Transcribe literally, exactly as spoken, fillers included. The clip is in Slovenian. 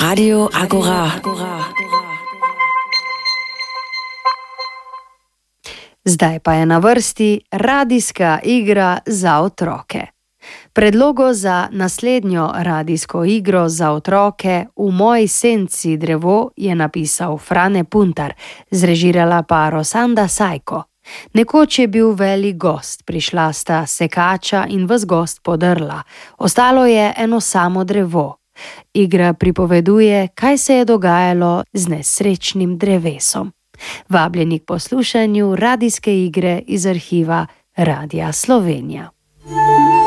Radio Agora. Zdaj pa je na vrsti radijska igra za otroke. Predlogo za naslednjo radijsko igro za otroke V moji senci drevo je napisal Frane Puntar, zrežirala pa Rosanda Sajko. Nekoč je bil velik gost, prišla sta sekača in ves gost podrla. Ostalo je eno samo drevo. Igra pripoveduje, kaj se je dogajalo z nesrečnim drevesom. Vabljeni k poslušanju radijske igre iz arhiva Radia Slovenija.